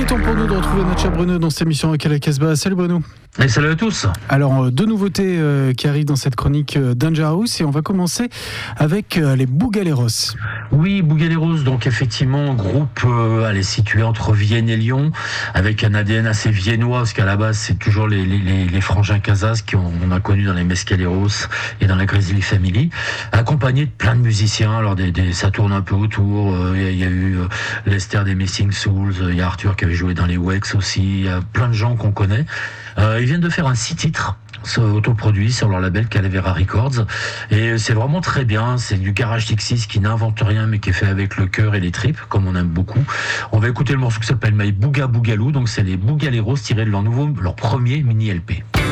temps pour nous de retrouver notre cher Bruno dans cette émission avec la Casbah. Salut Bruno. Et salut à tous. Alors, deux nouveautés qui arrivent dans cette chronique Danger House et on va commencer avec les Bugaleros. Oui, Bugaleros, donc effectivement, groupe situé entre Vienne et Lyon, avec un ADN assez viennois, parce qu'à la base, c'est toujours les frangins Casas qu'on a connus dans les Mescaleros et dans la Grizzly Family, accompagné de plein de musiciens. Alors, ça tourne un peu autour. Il y a eu Lester des Missing Souls, il y a Arthur qui avait joué dans les Wex aussi, il y a plein de gens qu'on connaît. Ils viennent de faire un 6 titres autoproduit sur leur label Calavera Records, et c'est vraiment très bien. C'est du garage Dixis qui n'invente rien mais qui est fait avec le cœur et les tripes, comme on aime beaucoup. On va écouter le morceau qui s'appelle My Booga Boogaloo, donc c'est les Bugaleros tirés de leur premier mini LP.